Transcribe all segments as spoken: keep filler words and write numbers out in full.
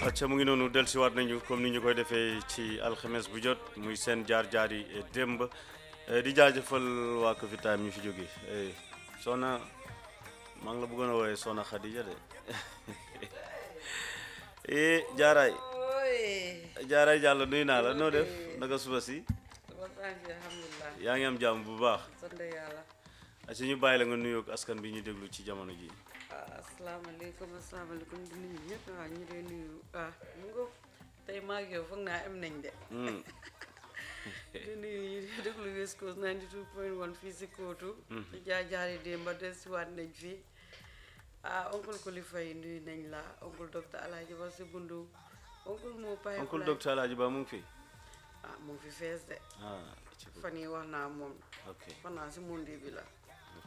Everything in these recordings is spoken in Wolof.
acca mu ngi noonu dellusiwaat nañu comme ni ñu koy defee ci alxames bu jot muy seen jaar-jaar yi démb di jaajëfal waa Coffee Time ñu fi jóge soxna maa ngi la bëggoon a woowee soxna Khadija de eh jaaraay jaaraay Diallo nuyu naa la noo def naka suba si yaa ngi am jàmm bu baax acca ñu bàyyi la nga nuyoog askan bi ñu déglu ci jamono ji asalaamaaleykum asalaamaaleykum di nuyu ñëpp waaw ñu dee nuyu ah mu ngo tey maa ngi yow foog naa am nañ de di nuyu ñu dee déglu West Coast ninety-two point one fii si Kootu ci jaar-jaari démb ba dellusiwaat nañ fii ah oncle Kolifa yi nuyu nañ la oncle docteur Alaaji Ba si bundu oncle moo pay oncle docteur Alaaji Ba mu ngi fi ah mu ngi fi fees de fan yi wax naa moom fan naa si mundi bi la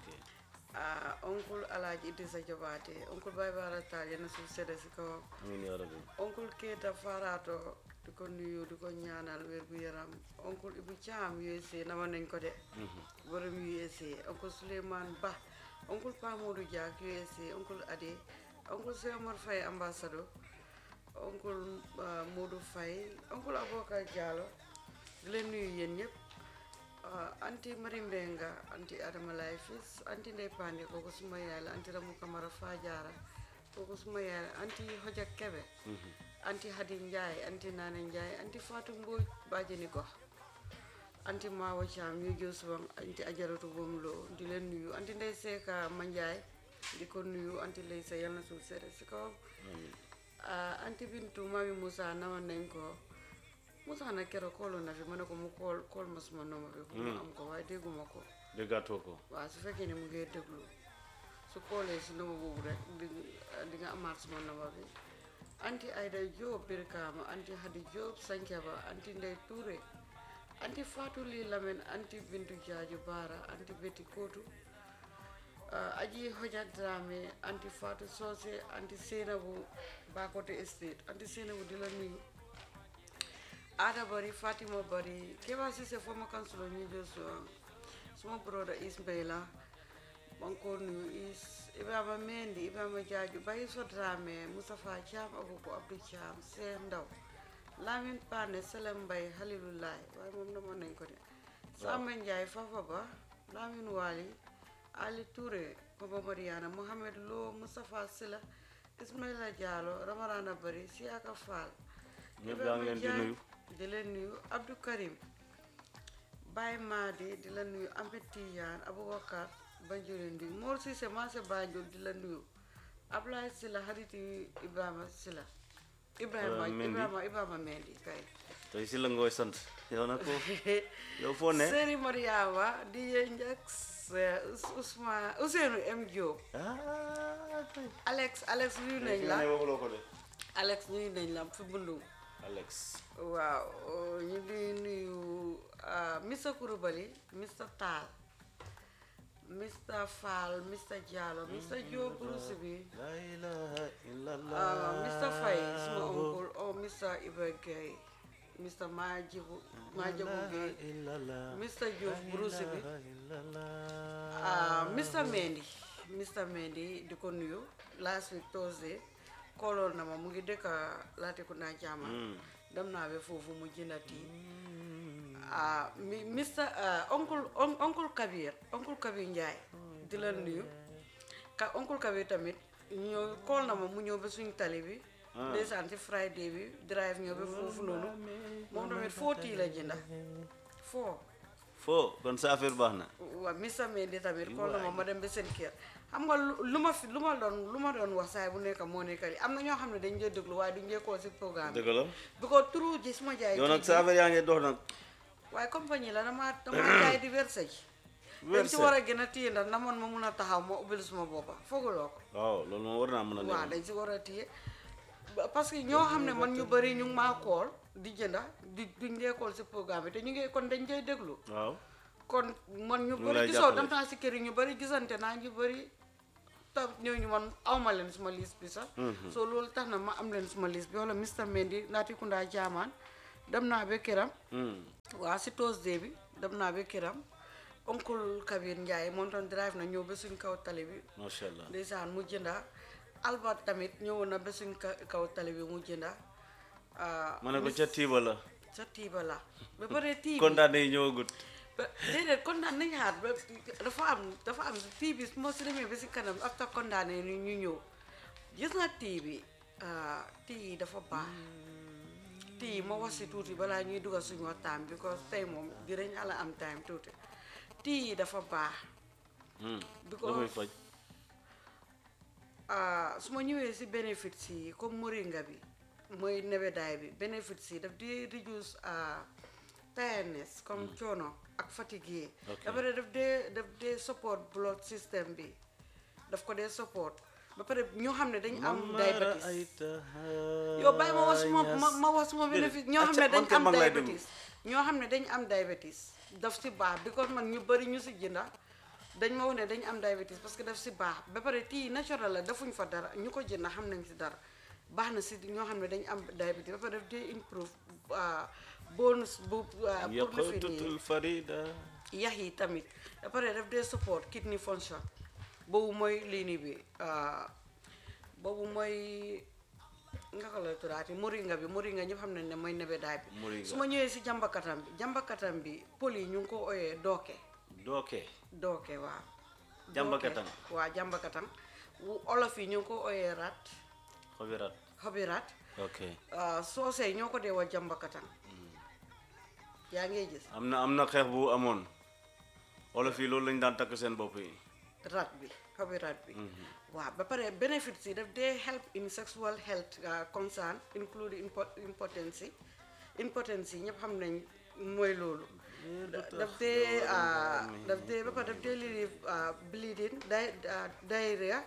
ah oncle Alaaji Idrissa Jabaate oncle Baye Bara Taal yéen a suuf sedda si kawam oncle Keita Farato di ko nuyu di ko ñaanal wér gu yaram oncle Ibu Caam U S A nama nañ ko de borom U S A oncle Souleymane Ba oncle Pa Modou Diak U S A oncle Ade oncle Cheikh Omar Faye ambassadeur oncle Modou Faye oncle Aboka Diallo di leen nuyu yéen ñëpp anti Marimbenga anti Adama Laifis anti Ndey Pande kooku suma yaay la anti Ramu Kamara Fajara kooku suma yaay la anti Hoja Kebe anti Hadi Ndiaye anti Nane Ndiaye anti Fatou Mbodj bajeni gox anti Mawa Thiam ñu jël suwam anti Ajaratu Bomlo di leen nuyu anti Ndey Seka Mandiaye di ko nuyu anti Lay sa yal na suuf sere si kawam anti Bintu Mami Moussa nama nañ ko Moussa nag keroog koolu na fi ma ne ko mu kool kool ma suma nomba bi pour mu am ko waaye dégguma ko déggatoo ko waaw su fekkee ne mu ngi déglu su koolee si nomba boobu rek di di nga amaat suma nomba bi anti Aida Diop Birkama anti Hadi Diop Sankeba anti Ndey Touré anti Fatou Li Lamen anti Bintu Jaaju Baara anti Betty Kotu aji Hoja Dramé anti Fatou Socé anti Seynabou Bakote Estate anti Seynabou di la nuyu Ada Bari Fatima Bari Keba Cissé former councilor ñu jël suma brother Ismaila banko nuyu is Ibrahima Mendi Ibrahima Jaaju Bayi Sodrame Moustapha Thiam Abuko Abdou Thiam Seex Ndaw Lamine Pane Selem Mbay Halilulaay waaye moom dama nañ ko de Samba Ndiaye Fafa Ba Lamine Wali Ali Touré Baba Mariana Mohamed Lo Moustapha Sila Ismaila Diallo Ramarana Bari Siaka Fall ñëpp yaa ngi leen di nuyu di leen nuyu Abdou Karim Baye Madi di la nuyu Amet Tidiane Aboubacar Banjulindi Mor Cissé Massé Banjul di la nuyu Ablaye Sila Hariti Ibrahima Sila Ibrahima Ibrahima Ibrahima Mendi kay tey si la ngooy sant yow nag ko yow foo ne Seri Mariama di yee njëkk Ousmane Ousseynou M Diop Alex Alex nuyu nañ la Alex nuyu nañ la fi bundu Alex waaw ñu di nuyu mister Kouroubali mister Tall mister Fall mister Diallo mister Diop Bruce bi mister Faye suma oncle oh mister Iba Gueye mister Majibu Majibu Gueye mister Diop Bruce bi mister Mendy mister Mendy di ko nuyu last week Thursday kooloon na ma mu ngi dëkk Latrikunda Jaama dem naa ba foofu mu jëndati ah mi mister oncle oncle Kabir oncle Kabir Ndiaye di la nuyu ka oncle Kabir tamit ñëw kool na ma mu ñëw ba suñu tali bi ndeysaan ci Friday bi drive ñëw ba foofu noonu moom tamit footi la jënda foo foo kon sa affaire baax na waaw mister Mendy tamit kool na ma ma dem ba seen kër xam nga lu ma fi lu ma doon lu ma doon wax saay bu nekk moo nekk yi am na ñoo xam ne dañ jee déglu waaye duñ jee koo si programme dëgg la bi ko turu ji suma jaay yow nag sa affaire yaa ngi dox nag waaye compagnie la dama dama jaay di verser ji dañ si war a gën a téye ndax na man ma mun a taxaw ma ubbil suma boppa fooguloo ko waaw loolu moom war naa mën a waaw dañ si war a téye parce que ñoo xam ne man ñu bëri ñu ngi maa kool di jënda di duñ dee kool si programme bi te ñu ngi kon dañ jee déglu waaw kon man ñu bëri gisoo dem naa si kër yi ñu bëri gisante naa ñu bëri ta ñooñu man awma leen suma liste bi sax so loolu tax na ma am leen suma liste bi wala mister Mendy Latrikunda Jaamaan dem naa ba këram waaw si Thursday bi dem naa ba këram oncle Kabir Ndiaye moom tam drive na ñëw ba suñ kaw tali bi macha allah ndeysaan mu jënda Albert tamit ñëwoon na ba suñ kaw tali bi mu jënda ma ne ko ca tiiba la ca tiiba la ba pare tii bi kontaane yi ñëwagut déedéet kontaan nañ xaar ba dafa am dafa am tii bi moo si demee ba si kanam afta kontaane ni ñu ñëw gis nga tii bi tii dafa baax tii ma wax si tuuti balaa ñuy dugal suñu waxtaan because tey moom dinañ ala am time tuuti tii dafa baax because faj su ma ñëwee si bénéfice yi comme moringa bi mooy nebedaay bi bénéfice yi daf di reduce tiredness comme coono ak fatigue ba pare daf dee daf dee support blood system bi daf ko dee support ba pare ñoo xam ne dañ am diabetes yow bàyyi ma wax suma ma wax suma bénéfice ñoo xam ne dañ am diabetes ñoo xam ne dañ am diabetes daf si baax because man ñu bëri ñu si jënda dañ ma wax ne dañ am diabetes parce que daf si baax ba pare tii naturel la defuñ fa dara ñu ko jënd xam nañ si dara baax na si ñoo xam ne dañ am diabetes ba pare daf dee improve bonus bu pour lifin farida yax yi tamit ba pare daf dee support kidney function boobu mooy lii nii bi boobu mooy nga ko la turaati moringa bi moringa ñëpp xam nañ ne mooy nebedaay bi su ma ñëwee si jàmbakatam bi jàmbakatam bi pël yi ñu ngi ko oyee dooke dooke dooke waaw jàmbakatam waaw jàmbakatam olof yi ñu ngi ko oyee rat xobi rat xobi rat ok soosey ñoo ko dee wa jàmbakatam yaa ngi gis am na am na xeex bu amoon olof yi loolu lañ daan takk seen bopp yi rat bi xobi rat bi waaw ba pare benefits yi daf dee help in sexual health concern including impotence impotence yi ñëpp xam nañ mooy loolu daf dee daf dee ba pare daf dee relieve bleeding diarrhea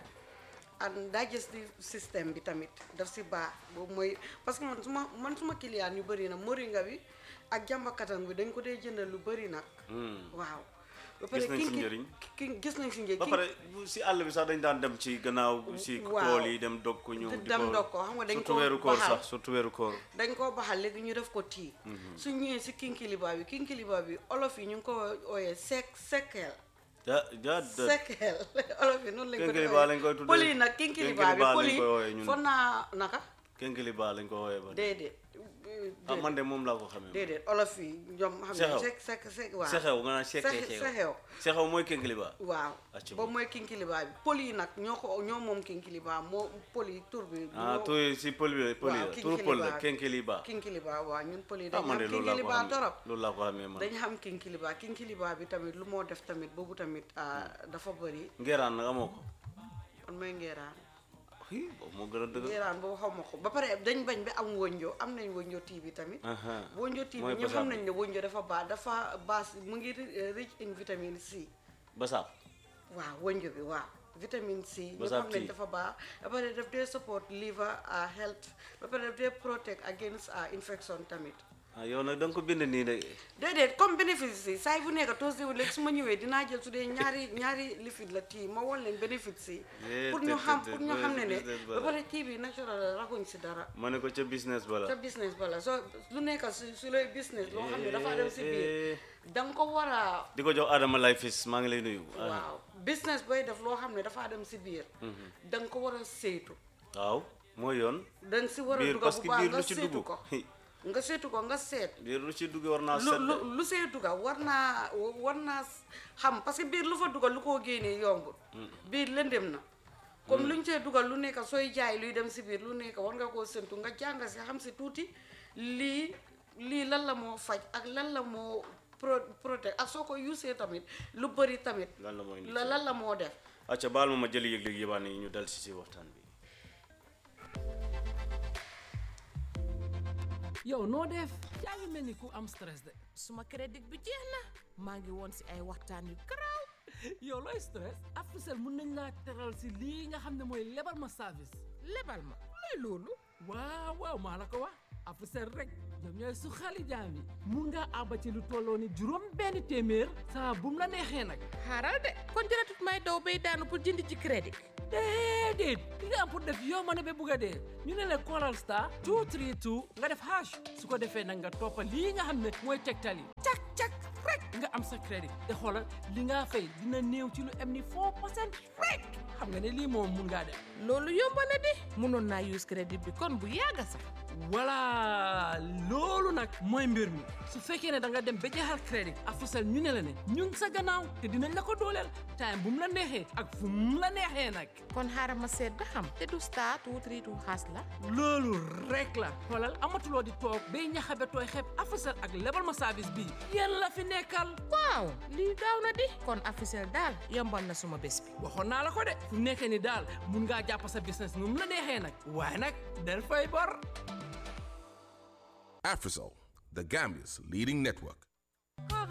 and digestive system bi tamit daf si baax boobu mooy parce que man suma man suma client yu bëri na moringa bi ak jàmbakatan bi dañ ko dee jëndal lu bëri nag waaw ba pare gis nañ si njëriñ ki gis nañ si njëriñ ba pare si àll bi sax dañ daan dem ci gannaaw si tool yi dem dog ko ñëw dem dog ko xam nga dañ ko surtout weeru koor sax surtout weeru koor dañ koo baxal léegi ñu def ko tii su ñëwee si kinkiliba bi kinkiliba bi olof yi ñu ngi ko ooyee sek sekel ja ja sekel olof yi noonu lañ ko kinkiliba lañ koy tuddee pël yi nag kinkiliba bi pël yi fon naa naka kinkiliba lañ ko wooyee ba déedéet ah man de moom laa ko xamee déedéet olof yi ñoom xam ne sek sek sek waaw sexew nga naan sek sexew sexew mooy kinkiliba waaw boobu mooy kinkiliba bi pël yi nag ñoo ko ñoo moom kinkiliba moo pël yi tur bi ah tur si pël bi pël yi tur pël la kinkiliba kinkiliba waaw ñun pël yi dañ xam kinkiliba torop loolu laa ko xamee man dañ xam kinkiliba kinkiliba bi tamit lu moo def tamit boobu tamit dafa bëri ngeeraan nag amoo ko man mooy ngeeraan boobu moo gën a dëgg ngeeraan boobu xaw ma ko ba pare dañ bañ bi am wonjo am nañ wonjo tii bi tamit wonjo tii bi ñu xam nañ ne wonjo dafa baax dafa baax mu ngi rich in vitamine C basaab waaw wonjo bi waaw vitamine C ñu xam nañ dafa baax ba pare daf dee support liver health ba pare daf dee protect against infection tamit ah yow nag da nga ko bind nii de déedéet comme bénéfice yi saa yi bu nekk toos wu léegi su ma ñëwee dinaa jël su dee ñaari ñaari lifit la tii ma wol leen bénéfice yi pour ñu xam pour ñu xam ne ne ba pare tii bi naturel la raxuñ si dara ma ne ko ca business bala ca business bala soo lu nekk su su lay business loo xam ne dafa dem si biir da nga ko war a di ko jox Adama Lifis maa ngi lay nuyu waaw business booy def loo xam ne dafa dem si biir da nga ko war a saytu waaw mooy yoon da nga si war a dugg bu baax nga saytu ko nga seetu ko nga seet biir lu ci dugg war naa seet lu lu see dugga war naa war naa xam parce que biir lu fa dugal lu koo génnee yombul biir lëndëm na comme luñ see dugal lu nekk sooy jaay luy dem si biir lu nekk war nga koo séntu nga jàng si xam si tuuti lii lii lan la moo faj ak lan la moo pro protect ak soo ko usee tamit lu bëri tamit lan la mooy lan la moo def acca baal ma ma jëli yëg-yëg yëbaan yi ñu dal si si waxtaan bi yow noo def yaa ngi mel ni ku am stress de suma crédit bi jeex na maa ngi woon si ay waxtaan yu garaaw yow looy stress Africell mun nañ laa teral si lii nga xam ne mooy lebal ma service lebal ma looy loolu waaw waaw maa la ko wax Africell rek ñoom ñooy su xali jaam yi mun ngaa àbba ci lu tolloo ni juróom benn téeméer saa bu mu la neexee nag xaaral de kon jëratut may daw bay daanu pour jënd ci crédit déedéet li nga am pour def yow ma ne ba bugg a dee ñu ne la callal star two three two nga def hash su ko defee nag nga toppa lii nga xam ne mooy tegtal yi cak cak rek nga am sa crédit te xoolal li nga fay dina néew ci lu am ni four percent rek xam nga ne lii moom mun ngaa def loolu yomba na di mënoon naa use crédit bi kon bu yàgga sax voilà loolu nag mooy mbir mi su fekkee ne da nga dem ba jeexal crédit Africell ñu ne la ne ñu ngi sa gannaaw te dinañ la ko dooleel time bu mu la neexee ak fu mu la neexee nag kon xaaral ma seet ba xam te du star two three two xaas la loolu rek la xoolal amatuloo di toog bay ñaxabe tooy xeeb Africell ak lebal ma service bii yéen la fi nekkal waaw lii gaaw na di kon Africell daal yombal na suma bés bi waxoon naa la ko de fu nekkee ni daal mun ngaa jàpp sa business nu mu la neexee nag waaye nag del fay bor Africell, the Gambia's leading network.